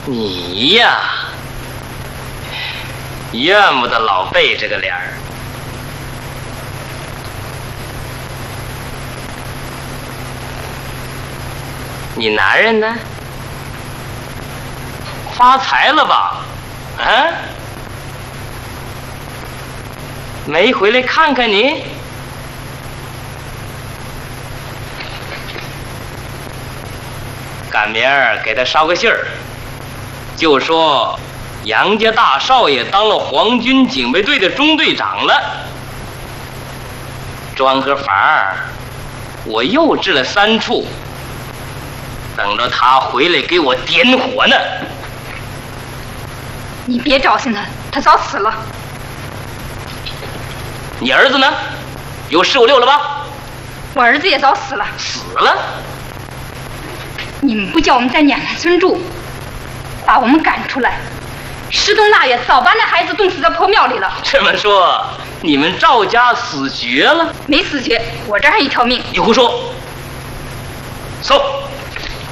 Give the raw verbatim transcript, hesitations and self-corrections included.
你呀，怨不得老背这个脸儿。你男人呢？发财了吧？啊？没回来看看你？赶明儿给他捎个信儿，就说杨家大少爷当了皇军警备队的中队长了。庄和房儿我又置了三处，等着他回来给我点火呢。 你别招心他，他早死了。 你儿子呢？有十五六了吧？ 我儿子也早死了。 死了？ 你们不叫我们在撵南村住，把我们赶出来，十冬腊月早把那孩子冻死在破庙里了。 这么说，你们赵家死绝了？ 没死绝，我这儿还一条命。 你胡说！走。